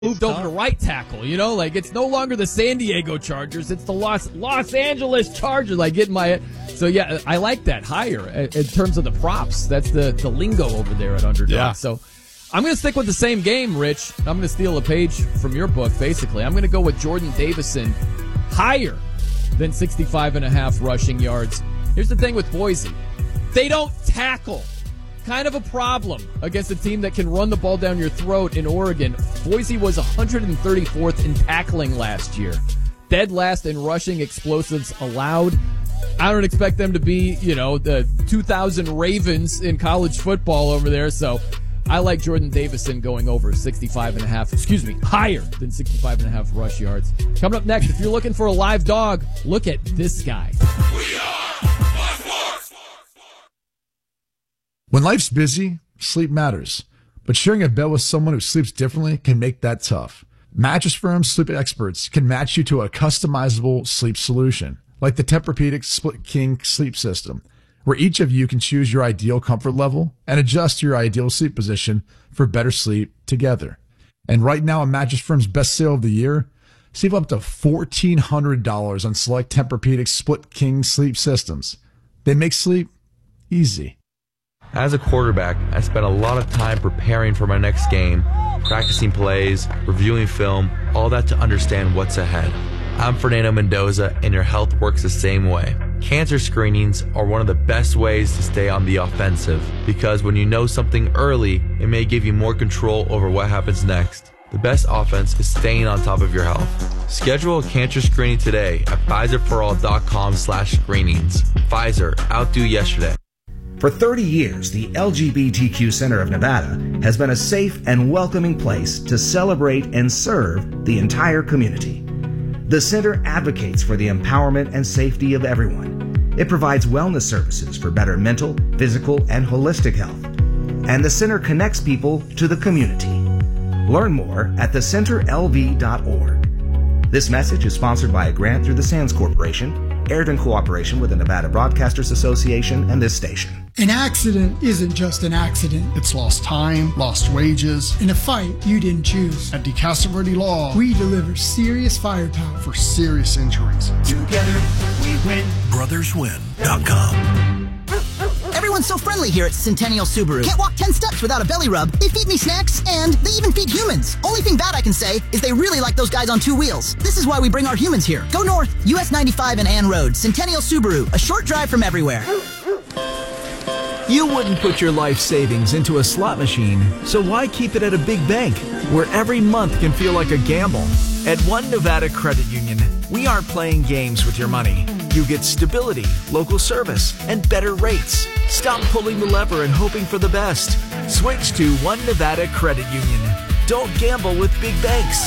moved over to right tackle, like it's no longer the San Diego Chargers, it's the Los Angeles Chargers. I get so yeah, I like that higher in terms of the props. That's the lingo over there at Underdog. Yeah. So I'm going to stick with the same game, Rich. I'm going to steal a page from your book, basically. I'm going to go with Jordan Davison higher than 65.5 rushing yards. Here's the thing with Boise. They don't tackle. Kind of a problem against a team that can run the ball down your throat in Oregon. Boise was 134th in tackling last year. Dead last in rushing explosives allowed. I don't expect them to be, the 2000 Ravens in college football over there. So I like Jordan Davison going over 65.5, higher than 65.5 rush yards. Coming up next, if you're looking for a live dog, look at this guy. We are Live Sports. When life's busy, sleep matters. But sharing a bed with someone who sleeps differently can make that tough. Mattress Firm's sleep experts can match you to a customizable sleep solution, like the Tempur-Pedic Split King sleep system, where each of you can choose your ideal comfort level and adjust your ideal sleep position for better sleep together. And right now, on Mattress Firm's best sale of the year, save up to $1,400 on select Tempur-Pedic Split King sleep systems. They make sleep easy. As a quarterback, I spent a lot of time preparing for my next game, practicing plays, reviewing film, all that to understand what's ahead. I'm Fernando Mendoza, and your health works the same way. Cancer screenings are one of the best ways to stay on the offensive, because when you know something early, it may give you more control over what happens next. The best offense is staying on top of your health. Schedule a cancer screening today at PfizerForAll.com/screenings. Pfizer, outdo yesterday. For 30 years, the LGBTQ Center of Nevada has been a safe and welcoming place to celebrate and serve the entire community. The center advocates for the empowerment and safety of everyone. It provides wellness services for better mental, physical, and holistic health. And the center connects people to the community. Learn more at thecenterlv.org. This message is sponsored by a grant through the Sands Corporation, aired in cooperation with the Nevada Broadcasters Association and this station. An accident isn't just an accident. It's lost time, lost wages. In a fight you didn't choose. At DeCastro Verde Law, we deliver serious firepower for serious injuries. Together we win. BrothersWin.com. Everyone's so friendly here at Centennial Subaru. Can't walk 10 steps without a belly rub. They feed me snacks, and they even feed humans. Only thing bad I can say is they really like those guys on two wheels. This is why we bring our humans here. Go north, US 95 and Ann Road. Centennial Subaru, a short drive from everywhere. You wouldn't put your life savings into a slot machine, so why keep it at a big bank, where every month can feel like a gamble? At One Nevada Credit Union, we aren't playing games with your money. You get stability, local service, and better rates. Stop pulling the lever and hoping for the best. Switch to One Nevada Credit Union. Don't gamble with big banks.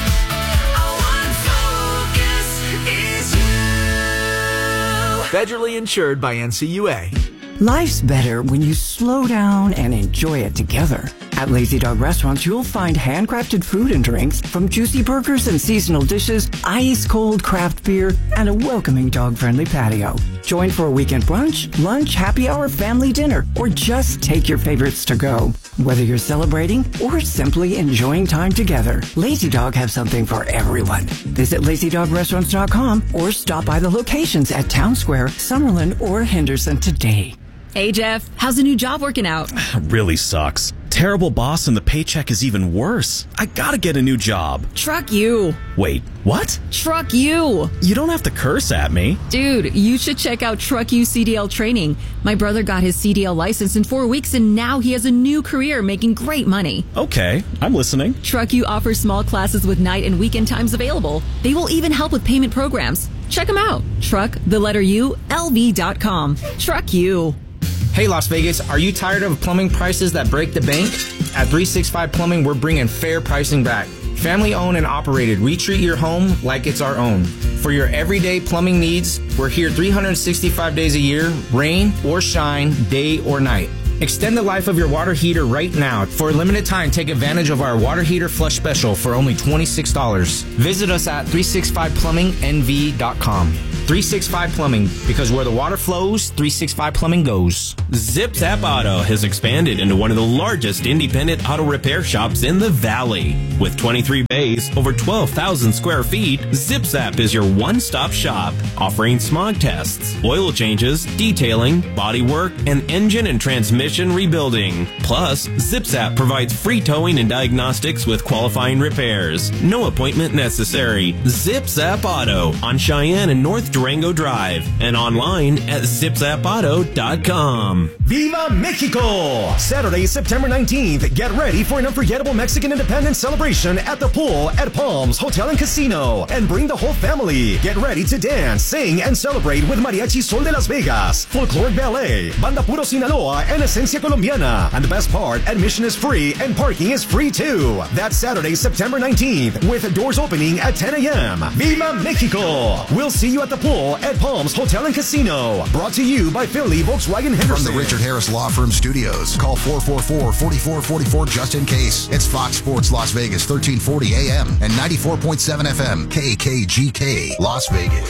Federally insured by NCUA. Life's better when you slow down and enjoy it together. At Lazy Dog Restaurants, you'll find handcrafted food and drinks, from juicy burgers and seasonal dishes, ice-cold craft beer, and a welcoming dog-friendly patio. Join for a weekend brunch, lunch, happy hour, family dinner, or just take your favorites to go. Whether you're celebrating or simply enjoying time together, Lazy Dog has something for everyone. Visit LazyDogRestaurants.com or stop by the locations at Town Square, Summerlin, or Henderson today. Hey, Jeff, how's the new job working out? Really sucks. Terrible boss, and the paycheck is even worse. I gotta get a new job. Truck you. Wait, what? Truck you. You don't have to curse at me. Dude, you should check out Truck You CDL training. My brother got his CDL license in 4 weeks, and now he has a new career making great money. Okay, I'm listening. Truck You offers small classes with night and weekend times available. They will even help with payment programs. Check them out. LV.com. Truck You. Hey Las Vegas, are you tired of plumbing prices that break the bank? At 365 Plumbing, we're bringing fair pricing back. Family owned and operated, we treat your home like it's our own. For your everyday plumbing needs, we're here 365 days a year, rain or shine, day or night. Extend the life of your water heater right now. For a limited time, take advantage of our water heater flush special for only $26. Visit us at 365plumbingnv.com. 365 Plumbing, because where the water flows, 365 Plumbing goes. Zip Zap Auto has expanded into one of the largest independent auto repair shops in the Valley. With 23 bays, over 12,000 square feet, Zip Zap is your one-stop shop, offering smog tests, oil changes, detailing, body work, and engine and transmission rebuilding. Plus, Zip Zap provides free towing and diagnostics with qualifying repairs. No appointment necessary. Zip Zap Auto on Cheyenne and North Durango Drive, and online at zipzapauto.com. Viva Mexico! Saturday, September 19th. Get ready for an unforgettable Mexican independence celebration at the pool at Palms Hotel and Casino. And bring the whole family. Get ready to dance, sing, and celebrate with Mariachi Sol de Las Vegas, Folkloric Ballet, Banda Puro Sinaloa, and Esencia Colombiana. And the best part, admission is free and parking is free too. That's Saturday, September 19th, with doors opening at 10 a.m. Viva Mexico! We'll see you at the pool at Palms Hotel and Casino. Brought to you by Philly Volkswagen Henderson. From the Richard Harris Law Firm Studios, call 444-4444 just in case. It's Fox Sports Las Vegas, 1340 AM and 94.7 FM, KKGK, Las Vegas.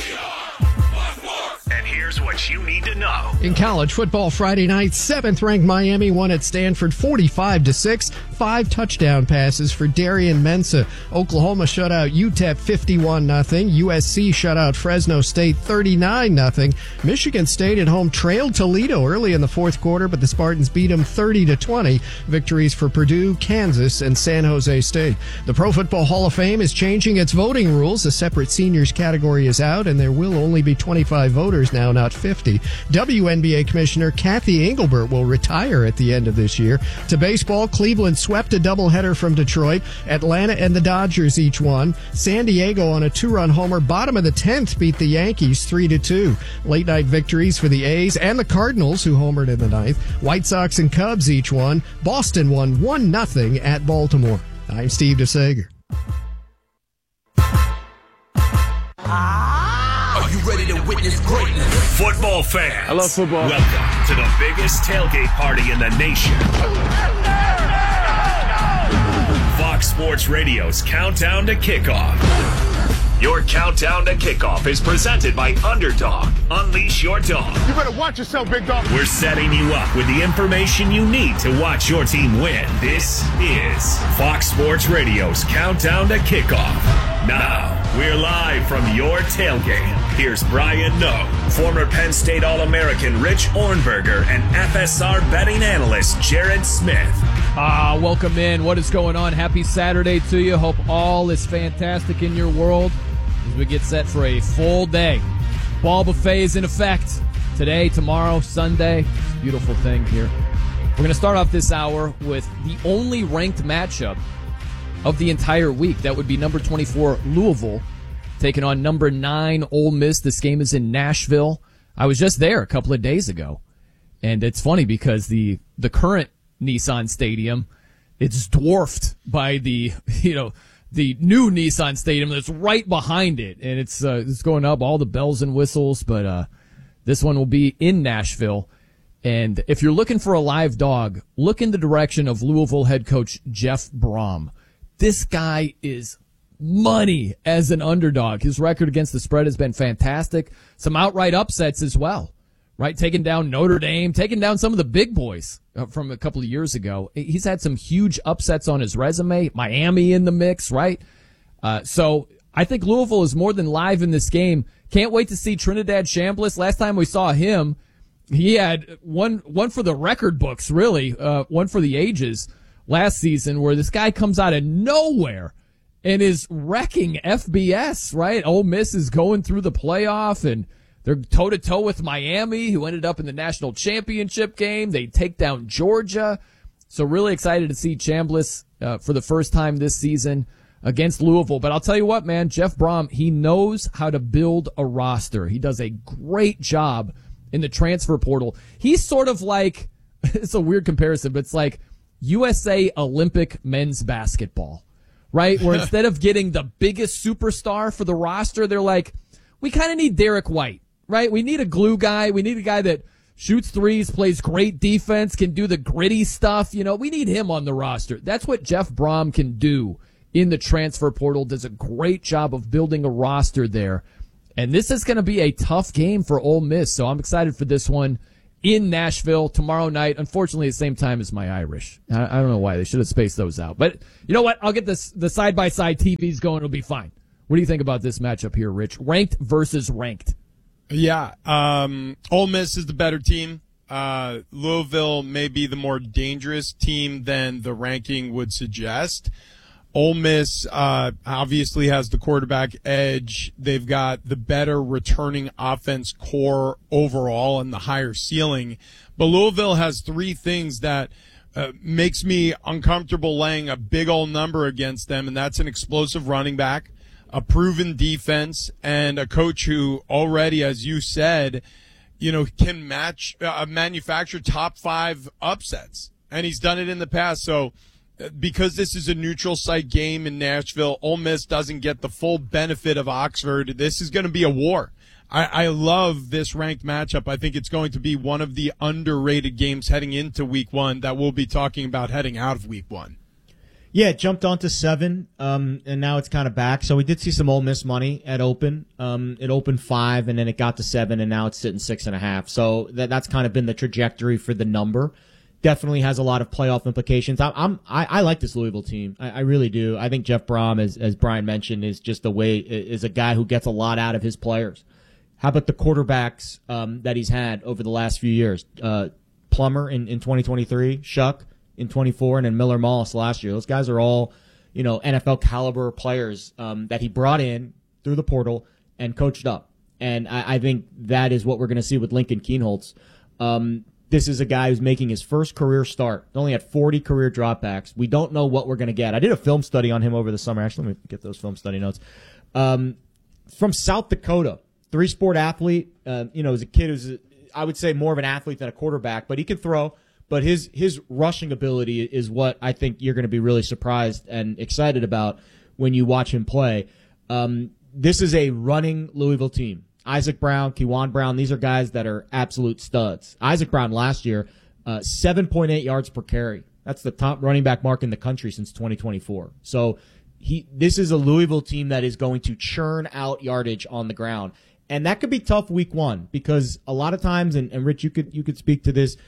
And here's what you need to know. In college football Friday night, 7th-ranked Miami won at Stanford 45-6. 5 touchdown passes for Darian Mensah. Oklahoma shut out UTEP 51-0. USC shut out Fresno State 39-0. Michigan State at home trailed Toledo early in the fourth quarter, but the Spartans beat them 30-20. Victories for Purdue, Kansas, and San Jose State. The Pro Football Hall of Fame is changing its voting rules. A separate seniors category is out, and there will only be 25 voters now, not 50. WNBA Commissioner Kathy Engelbert will retire at the end of this year. To baseball, Cleveland swept a doubleheader from Detroit. Atlanta and the Dodgers each won. San Diego on a 2-run homer, bottom of the 10th, beat the Yankees 3-2. Late night victories for the A's and the Cardinals, who homered in the 9th. White Sox and Cubs each won. Boston won 1-0 at Baltimore. I'm Steve DeSager. Are you ready to witness greatness? Football fans. I love football. Welcome to the biggest tailgate party in the nation. Fox Sports Radio's Countdown to Kickoff. Your Countdown to Kickoff is presented by Underdog. Unleash your dog. You better watch yourself, big dog. We're setting you up with the information you need to watch your team win. This is Fox Sports Radio's Countdown to Kickoff. Now, we're live from your tailgate. Here's Brian Noe, former Penn State All-American Rich Ornberger, and FSR betting analyst Jared Smith. Welcome in. What is going on? Happy Saturday to you. Hope all is fantastic in your world as we get set for a full day. Ball buffet is in effect today, tomorrow, Sunday. It's a beautiful thing here. We're going to start off this hour with the only ranked matchup of the entire week. That would be number 24 Louisville taking on number 9 Ole Miss. This game is in Nashville. I was just there a couple of days ago, and it's funny because the current Nissan Stadium, it's dwarfed by the new Nissan Stadium that's right behind it, and it's going up, all the bells and whistles, but this one will be in Nashville. And if you're looking for a live dog, look in the direction of Louisville head coach Jeff Brom. This guy is money as an underdog. His record against the spread has been fantastic. Some outright upsets as well, right? Taking down Notre Dame, taking down some of the big boys from a couple of years ago. He's had some huge upsets on his resume. Miami in the mix, right? So I think Louisville is more than live in this game. Can't wait to see Trinidad Chambliss. Last time we saw him, he had one for the record books, really, one for the ages last season, where this guy comes out of nowhere and is wrecking FBS, right? Ole Miss is going through the playoff, and they're toe-to-toe with Miami, who ended up in the national championship game. They take down Georgia. So really excited to see Chambliss for the first time this season against Louisville. But I'll tell you what, man, Jeff Brom, he knows how to build a roster. He does a great job in the transfer portal. He's sort of like, it's a weird comparison, but it's like USA Olympic men's basketball, right? Where instead of getting the biggest superstar for the roster, they're like, we kind of need Derek White, right? We need a glue guy. We need a guy that shoots threes, plays great defense, can do the gritty stuff. You know, we need him on the roster. That's what Jeff Brom can do in the transfer portal. Does a great job of building a roster there. And this is going to be a tough game for Ole Miss, so I'm excited for this one in Nashville tomorrow night. Unfortunately, at the same time as my Irish. I don't know why. They should have spaced those out. But you know what? I'll get the side-by-side TVs going. It'll be fine. What do you think about this matchup here, Rich? Ranked versus ranked. Yeah, Ole Miss is the better team. Louisville may be the more dangerous team than the ranking would suggest. Ole Miss obviously has the quarterback edge. They've got the better returning offense core overall and the higher ceiling. But Louisville has three things that makes me uncomfortable laying a big old number against them, and that's an explosive running back, a proven defense, and a coach who already, as you said, can manufacture top 5 upsets. And he's done it in the past. So because this is a neutral site game in Nashville, Ole Miss doesn't get the full benefit of Oxford. This is going to be a war. I love this ranked matchup. I think it's going to be one of the underrated games heading into week 1 that we'll be talking about heading out of week 1. Yeah, it jumped on to 7, and now it's kind of back. So we did see some Ole Miss money at open. It opened 5, and then it got to 7, and now it's sitting 6.5. So that's kind of been the trajectory for the number. Definitely has a lot of playoff implications. I like this Louisville team. I really do. I think Jeff Brom, as Brian mentioned, is just is a guy who gets a lot out of his players. How about the quarterbacks that he's had over the last few years? Plummer in 2023, Shuck in 24, and then Miller Moss last year. Those guys are all, NFL caliber players that he brought in through the portal and coached up. And I think that is what we're going to see with Lincoln Kienholz. This is a guy who's making his first career start. He only had 40 career dropbacks. We don't know what we're going to get. I did a film study on him over the summer. Actually, let me get those film study notes. From South Dakota, 3-sport athlete. As a kid who's, I would say, more of an athlete than a quarterback, but he can throw. But his rushing ability is what I think you're going to be really surprised and excited about when you watch him play. This is a running Louisville team. Isaac Brown, Kewan Brown, these are guys that are absolute studs. Isaac Brown last year, 7.8 yards per carry. That's the top running back mark in the country since 2024. So this is a Louisville team that is going to churn out yardage on the ground. And that could be tough week 1 because a lot of times, and Rich, you could speak to this,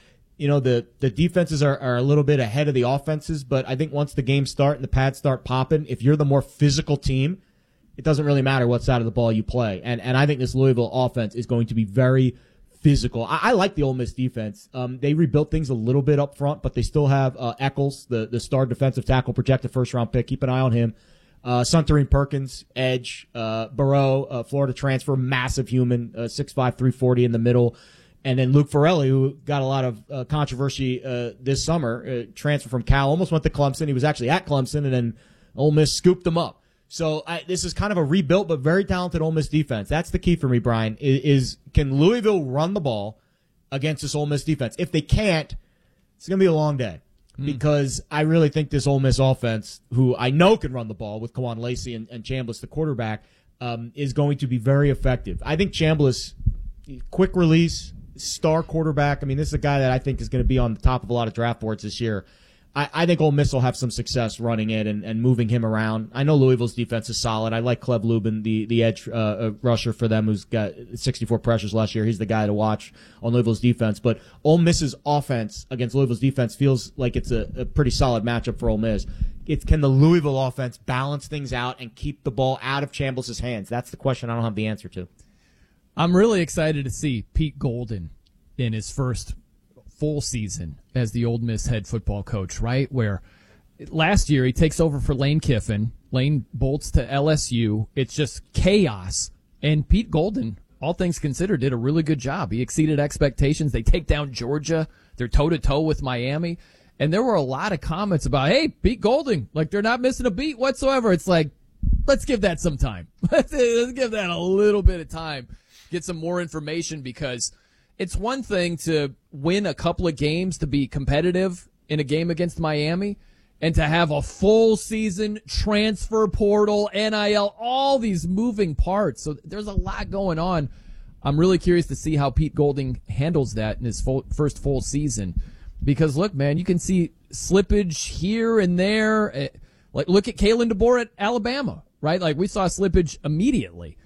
the defenses are a little bit ahead of the offenses, but I think once the games start and the pads start popping, if you're the more physical team, it doesn't really matter what side of the ball you play. And I think this Louisville offense is going to be very physical. I like the Ole Miss defense. They rebuilt things a little bit up front, but they still have Eccles, the star defensive tackle, projected first-round pick. Keep an eye on him. Suntarine Perkins, edge. Barreau, Florida transfer, massive human, 6'5", 340 in the middle. And then Luke Forelli, who got a lot of controversy this summer, transfer from Cal, almost went to Clemson. He was actually at Clemson, and then Ole Miss scooped him up. So this is kind of a rebuilt but very talented Ole Miss defense. That's the key for me, Brian, is can Louisville run the ball against this Ole Miss defense? If they can't, it's going to be a long day because I really think this Ole Miss offense, who I know can run the ball with Kawan Lacey and Chambliss, the quarterback, is going to be very effective. I think Chambliss, quick release, star quarterback. I mean, this is a guy that I think is going to be on the top of a lot of draft boards this year. I think Ole Miss will have some success running it and moving him around. I know Louisville's defense is solid. I like Cleb Lubin, the edge rusher for them, who's got 64 pressures last year. He's the guy to watch on Louisville's defense. But Ole Miss's offense against Louisville's defense feels like it's a pretty solid matchup for Ole Miss. Can the Louisville offense balance things out and keep the ball out of Chambliss' hands? That's the question I don't have the answer to. I'm really excited to see Pete Golden in his first full season as the Ole Miss head football coach, right? Where last year he takes over for Lane Kiffin. Lane bolts to LSU. It's just chaos. And Pete Golden, all things considered, did a really good job. He exceeded expectations. They take down Georgia. They're toe-to-toe with Miami. And there were a lot of comments about, hey, Pete Golden, like they're not missing a beat whatsoever. It's like, let's give that some time. Let's give that a little bit of time. Get some more information because it's one thing to win a couple of games to be competitive in a game against Miami and to have a full season, transfer portal, NIL, all these moving parts. So there's a lot going on. I'm really curious to see how Pete Golding handles that in his first full season. Because, look, man, you can see slippage here and there. Like, look at Kalen DeBoer at Alabama, right? Like, we saw slippage immediately.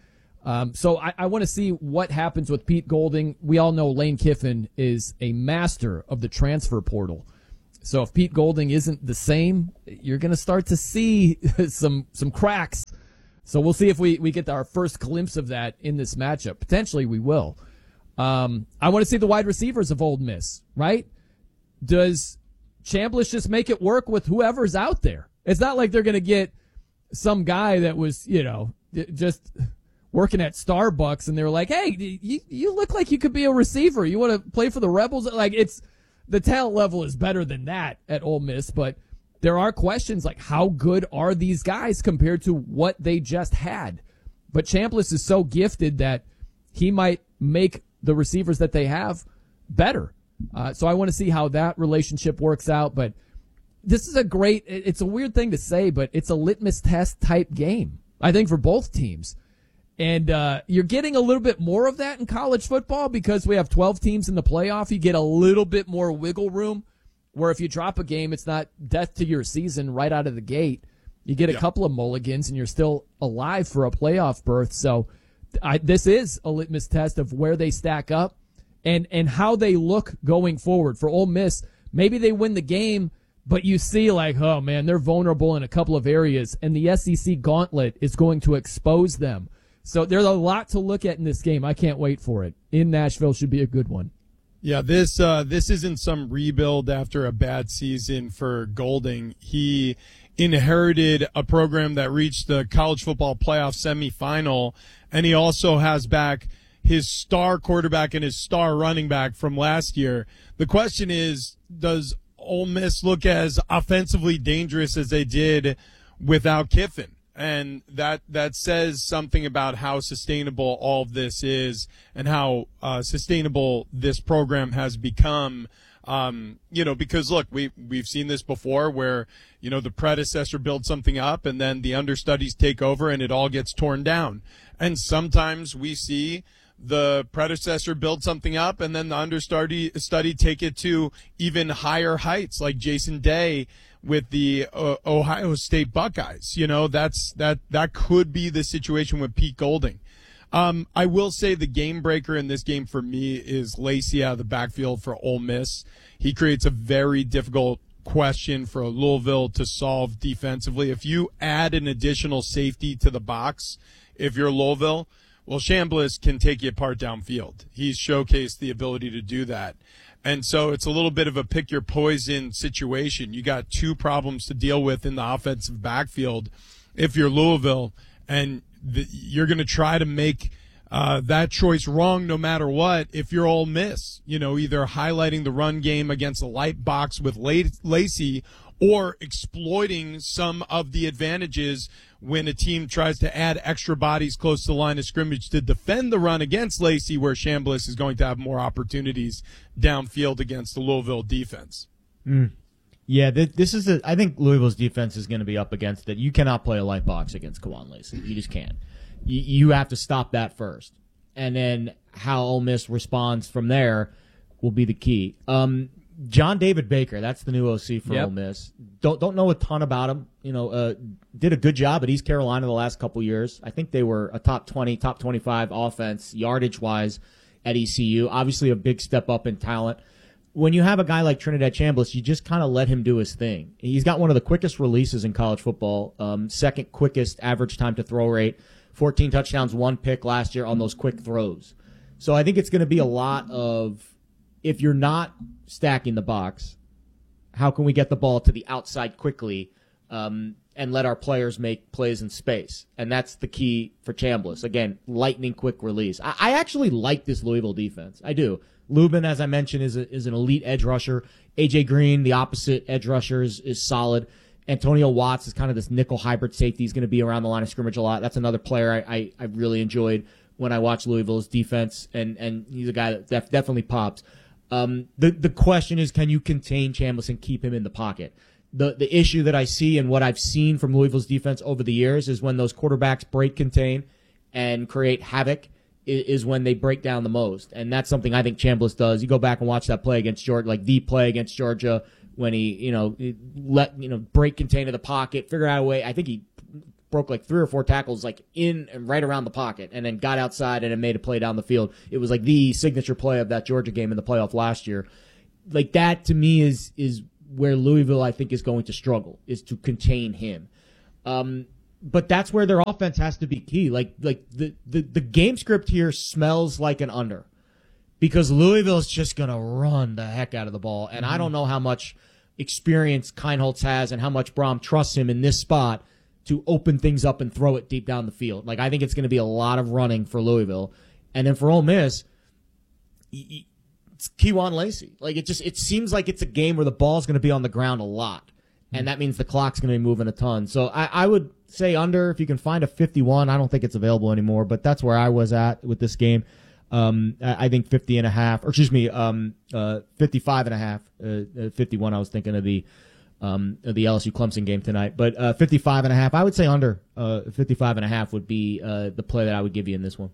So I want to see what happens with Pete Golding. We all know Lane Kiffin is a master of the transfer portal. So if Pete Golding isn't the same, you're going to start to see some cracks. So we'll see if we get our first glimpse of that in this matchup. Potentially we will. I want to see the wide receivers of Ole Miss, right? Does Chambliss just make it work with whoever's out there? It's not like they're going to get some guy that was, just working at Starbucks and they're like, hey, you look like you could be a receiver. You want to play for the Rebels? Like, it's the talent level is better than that at Ole Miss, but there are questions like how good are these guys compared to what they just had? But Chambliss is so gifted that he might make the receivers that they have better. So I want to see how that relationship works out. But this is it's a weird thing to say, but it's a litmus test type game, I think, for both teams. And you're getting a little bit more of that in college football because we have 12 teams in the playoff. You get a little bit more wiggle room where if you drop a game, it's not death to your season right out of the gate. You get a couple of mulligans and you're still alive for a playoff berth. So this is a litmus test of where they stack up and how they look going forward. For Ole Miss, maybe they win the game, but you see like, oh, man, they're vulnerable in a couple of areas, and the SEC gauntlet is going to expose them. So there's a lot to look at in this game. I can't wait for it. In Nashville should be a good one. Yeah, this isn't some rebuild after a bad season for Golding. He inherited a program that reached the college football playoff semifinal, and he also has back his star quarterback and his star running back from last year. The question is, does Ole Miss look as offensively dangerous as they did without Kiffin? And that says something about how sustainable all of this is and how sustainable this program has become. Because look, we've seen this before where, the predecessor builds something up and then the understudies take over and it all gets torn down. And sometimes we see the predecessor build something up and then the understudy take it to even higher heights, like Jason Day with the Ohio State Buckeyes. That could be the situation with Pete Golding. I will say the game breaker in this game for me is Lacey out of the backfield for Ole Miss. He creates a very difficult question for Louisville to solve defensively. If you add an additional safety to the box, if you're Louisville, well, Chambliss can take you apart downfield. He's showcased the ability to do that. And so it's a little bit of a pick your poison situation. You got two problems to deal with in the offensive backfield if you're Louisville, and you're going to try to make that choice wrong no matter what if you're Ole Miss. Either highlighting the run game against a light box with Lacey or exploiting some of the advantages when a team tries to add extra bodies close to the line of scrimmage to defend the run against Lacey, where Chambliss is going to have more opportunities downfield against the Louisville defense. Yeah, I think Louisville's defense is going to be up against it. You cannot play a light box against Kawan Lacey. You just can't. You have to stop that first. And then how Ole Miss responds from there will be the key. John David Baker, that's the new OC for Ole Miss. Don't know a ton about him. Did a good job at East Carolina the last couple years. I think they were a top 20, top 25 offense yardage wise at ECU. Obviously a big step up in talent. When you have a guy like Trinidad Chambliss, you just kind of let him do his thing. He's got one of the quickest releases in college football, second quickest average time to throw rate, 14 touchdowns, 1 pick last year on those quick throws. So I think it's going to be a lot of, if you're not stacking the box, how can we get the ball to the outside quickly and let our players make plays in space? And that's the key for Chambliss. Again, lightning quick release. I actually like this Louisville defense. I do. Lubin, as I mentioned, is an elite edge rusher. A.J. Green, the opposite edge rusher, is solid. Antonio Watts is kind of this nickel hybrid safety. He's going to be around the line of scrimmage a lot. That's another player I really enjoyed when I watched Louisville's defense, and he's a guy that definitely pops. The question is, can you contain Chambliss and keep him in the pocket? The issue that I see and what I've seen from Louisville's defense over the years is when those quarterbacks break contain and create havoc is when they break down the most. And that's something I think Chambliss does. You go back and watch that play against Georgia, like the play against Georgia when he let break contain to the pocket, figure out a way. I think he broke like 3 or 4 tackles like in and right around the pocket, and then got outside and then made a play down the field. It was like the signature play of that Georgia game in the playoff last year. Like that to me is where Louisville, I think, is going to struggle, is to contain him. But that's where their offense has to be key. Like the game script here smells like an under, because Louisville is just going to run the heck out of the ball. And I don't know how much experience Keinholz has and how much Brom trusts him in this spot to open things up and throw it deep down the field. Like, I think it's going to be a lot of running for Louisville. And then for Ole Miss, it's Kewan Lacey. Like, it seems like it's a game where the ball's going to be on the ground a lot. And that means the clock's going to be moving a ton. So I would say under, if you can find a 51. I don't think it's available anymore, but that's where I was at with this game. I think 55.5, 51. I was thinking of the LSU Clemson game tonight, but 55.5. I would say under 55.5 would be the play that I would give you in this one.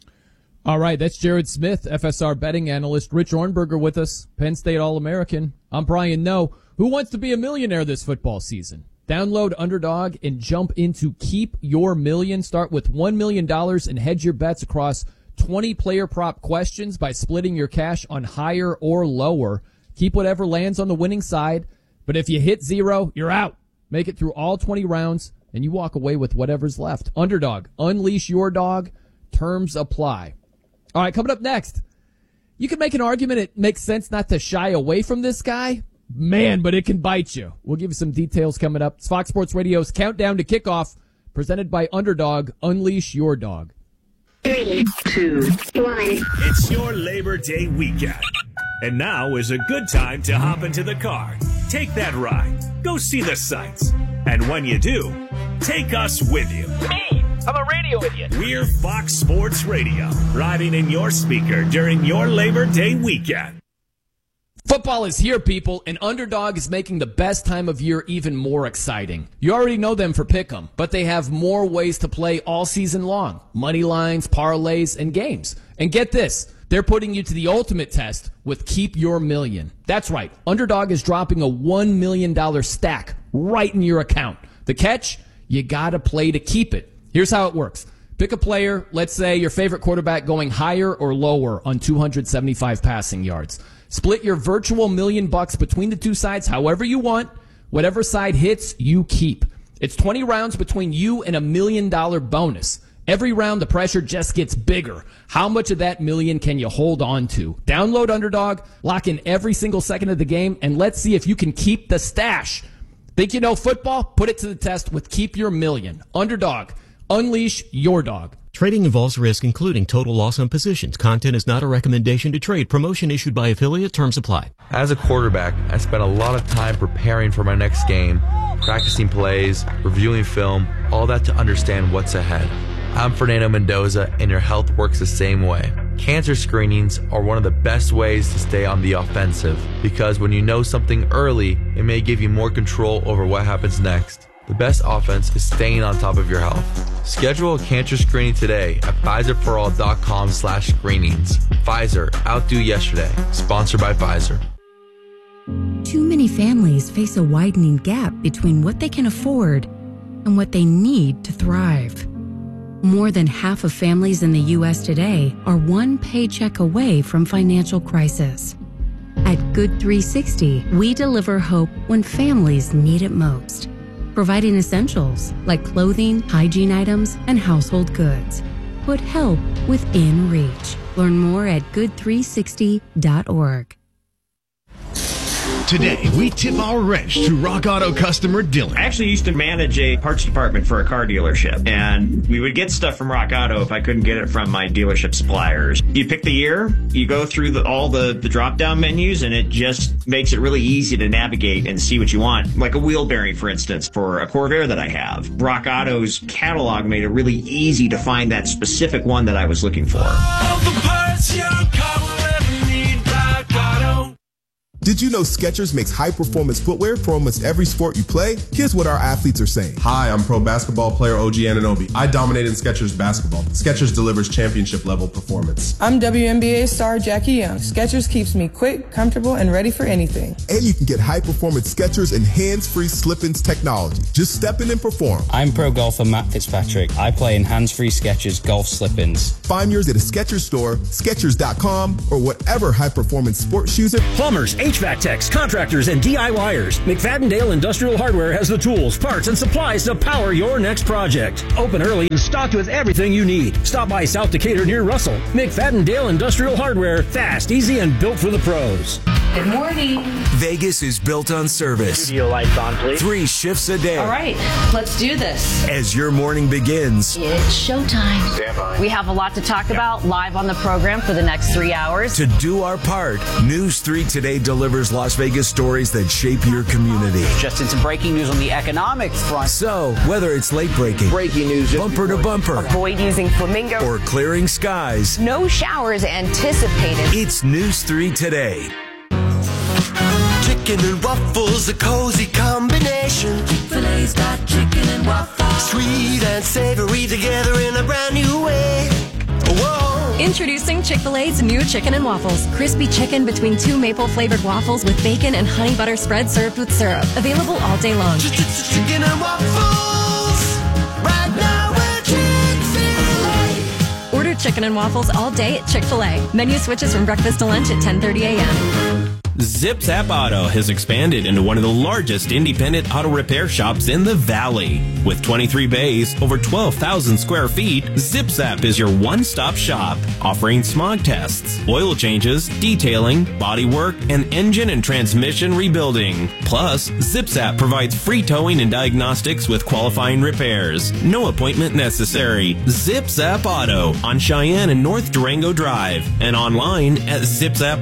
All right, that's Jared Smith, FSR betting analyst. Rich Ornberger with us, Penn State All-American. I'm Brian Noe. Who wants to be a millionaire this football season? Download Underdog and jump into Keep Your Million. Start with $1 million and hedge your bets across 20 player prop questions by splitting your cash on higher or lower. Keep whatever lands on the winning side, but if you hit 0, you're out. Make it through all 20 rounds, and you walk away with whatever's left. Underdog, unleash your dog. Terms apply. All right, coming up next, you can make an argument it makes sense not to shy away from this guy. Man, but it can bite you. We'll give you some details coming up. It's Fox Sports Radio's Countdown to Kickoff, presented by Underdog. Unleash your dog. 3, 2, 1. It's your Labor Day weekend. And now is a good time to hop into the car. Take that ride. Go see the sights. And when you do, take us with you. Me, I'm a radio idiot. We're Fox Sports Radio, riding in your speaker during your Labor Day weekend. Football is here, people, and Underdog is making the best time of year even more exciting. You already know them for Pick'em, but they have more ways to play all season long. Money lines, parlays, and games. And get this, they're putting you to the ultimate test with Keep Your Million. That's right, Underdog is dropping a $1 million stack right in your account. The catch? You gotta play to keep it. Here's how it works. Pick a player, let's say your favorite quarterback going higher or lower on 275 passing yards. Split your virtual $1 million between the two sides however you want. Whatever side hits, you keep. It's 20 rounds between you and $1 million bonus. Every round, the pressure just gets bigger. How much of that million can you hold on to? Download Underdog, lock in every single second of the game, and let's see if you can keep the stash. Think you know football? Put it to the test with Keep Your Million. Underdog. Unleash your dog. Trading involves risk, including total loss on positions. Content is not a recommendation to trade. Promotion issued by affiliate. Terms apply. As a quarterback, I spent a lot of time preparing for my next game, practicing plays, reviewing film, all that to understand what's ahead. I'm Fernando Mendoza, and your health works the same way. Cancer screenings are one of the best ways to stay on the offensive, because when you know something early, it may give you more control over what happens next. The best offense is staying on top of your health. Schedule a cancer screening today at PfizerForAll.com/screenings. Pfizer, outdo yesterday. Sponsored by Pfizer. Too many families face a widening gap between what they can afford and what they need to thrive. More than half of families in the U.S. today are one paycheck away from financial crisis. At Good 360, we deliver hope when families need it most, providing essentials like clothing, hygiene items, and household goods. Put help within reach. Learn more at good360.org. Today, we tip our wrench to Rock Auto customer Dylan. I actually used to manage a parts department for a car dealership, and we would get stuff from Rock Auto if I couldn't get it from my dealership suppliers. You pick the year, you go through all the drop-down menus, and it just makes it really easy to navigate and see what you want. Like a wheel bearing, for instance, for a Corvair that I have. Rock Auto's catalog made it really easy to find that specific one that I was looking for. All the parts your car will ever need, Rock Auto. Did you know Skechers makes high-performance footwear for almost every sport you play? Here's what our athletes are saying. Hi, I'm pro basketball player OG Anunoby. I dominate in Skechers basketball. Skechers delivers championship-level performance. I'm WNBA star Jackie Young. Skechers keeps me quick, comfortable, and ready for anything. And you can get high-performance Skechers and hands-free slip-ins technology. Just step in and perform. I'm pro golfer Matt Fitzpatrick. I play in hands-free Skechers golf slip-ins. Find yours at a Skechers store, Skechers.com, or whatever high-performance sports shoes are. Plumbers, HVAC techs, contractors, and DIYers. McFadden-Dale Industrial Hardware has the tools, parts, and supplies to power your next project. Open early and stocked with everything you need. Stop by South Decatur near Russell. McFadden-Dale Industrial Hardware. Fast, easy, and built for the pros. Good morning. Vegas is built on service. Studio lights on, please. 3 shifts a day. All right, let's do this. As your morning begins. It's showtime. Stand by. We have a lot to talk about live on the program for the next 3 hours. To do our part, News 3 Today delivers Las Vegas stories that shape your community. Just in some breaking news on the economic front. So, whether it's late breaking, news, bumper to bumper, avoid using flamingo, or clearing skies, no showers anticipated. It's News 3 Today. Chicken and waffles, a cozy combination. Chick-fil-A's got chicken and waffles. Sweet and savory together in a brand new way. Whoa. Introducing Chick-fil-A's new chicken and waffles. Crispy chicken between 2 maple-flavored waffles with bacon and honey butter spread served with syrup. Available all day long. Chicken and waffles. Right now we're Chick-fil-A. Order chicken and waffles all day at Chick-fil-A. Menu switches from breakfast to lunch at 10:30 a.m. Zip Zap Auto has expanded into one of the largest independent auto repair shops in the Valley. With 23 bays, over 12,000 square feet, Zip Zap is your one-stop shop, offering smog tests, oil changes, detailing, body work, and engine and transmission rebuilding. Plus, Zip Zap provides free towing and diagnostics with qualifying repairs. No appointment necessary. Zip Zap Auto on Cheyenne and North Durango Drive, and online at zipzap.com.